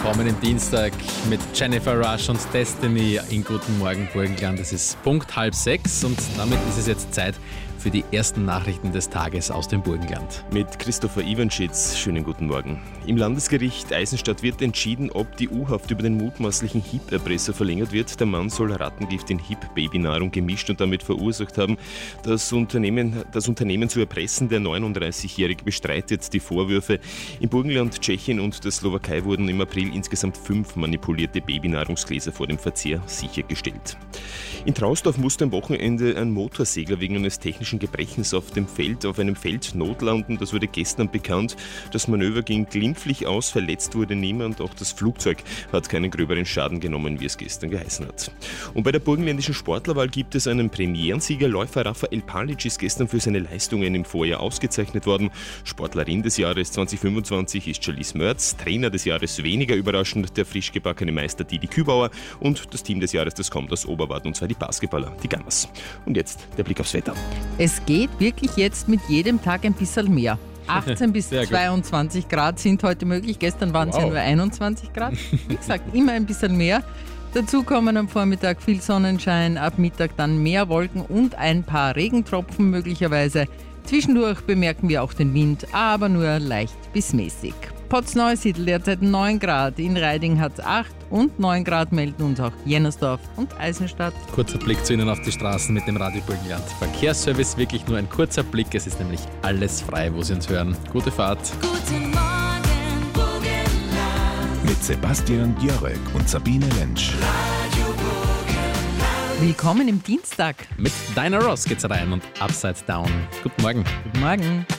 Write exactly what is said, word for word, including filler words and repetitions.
kommenden Dienstag mit Jennifer Rush und Destiny in Guten Morgen Burgenland. Es ist Punkt halb sechs und damit ist es jetzt Zeit für die ersten Nachrichten des Tages aus dem Burgenland. Mit Christopher Iwanschitz, schönen guten Morgen. Im Landesgericht Eisenstadt wird entschieden, ob die U-Haft über den mutmaßlichen H I P-Erpresser verlängert wird. Der Mann soll Rattengift in H I P-Babynahrung gemischt und damit verursacht haben. Das Unternehmen, das Unternehmen zu erpressen, der neununddreißigjährige bestreitet die Vorwürfe. Im Burgenland, Tschechien und der Slowakei wurden im April insgesamt fünf manipulierte Babynahrungsgläser vor dem Verzehr sichergestellt. In Trausdorf musste am Wochenende ein Motorsegler wegen eines technischen Gebrechens auf dem Feld, auf einem Feld notlanden. Das wurde gestern bekannt. Das Manöver ging glimpflich aus, verletzt wurde niemand. Auch das Flugzeug hat keinen gröberen Schaden genommen, wie es gestern geheißen hat. Und bei der burgenländischen Sportlerwahl gibt es einen Premierensieger. Läufer Rafael Palic ist gestern für seine Leistungen im Vorjahr ausgezeichnet worden. Sportlerin des Jahres zweitausendfünfundzwanzig ist Jalice Mörz. Trainer des Jahres weniger überraschend der frisch gebackene Meister Didi Kübauer. Und das Team des Jahres, das kommt aus Oberwart, und zwar die Basketballer, die Gunners. Und jetzt der Blick aufs Wetter. Es geht wirklich jetzt mit jedem Tag ein bisschen mehr. achtzehn bis zweiundzwanzig Grad sind heute möglich. Gestern waren es wow. ja nur einundzwanzig Grad. Wie gesagt, immer ein bisschen mehr. Dazu kommen am Vormittag viel Sonnenschein, ab Mittag dann mehr Wolken und ein paar Regentropfen möglicherweise. Zwischendurch bemerken wir auch den Wind, aber nur leicht bis mäßig. Potzneusiedl derzeit neun Grad, in Reiding hat es acht und neun Grad melden uns auch Jennersdorf und Eisenstadt. Kurzer Blick zu Ihnen auf die Straßen mit dem Radio Burgenland. Verkehrsservice, wirklich nur ein kurzer Blick, es ist nämlich alles frei, wo Sie uns hören. Gute Fahrt. Guten Morgen Burgenland. Mit Sebastian Jörek und Sabine Lentsch. Radio Burgenland. Willkommen im Dienstag. Mit Diana Ross geht's rein und Upside Down. Guten Morgen. Guten Morgen.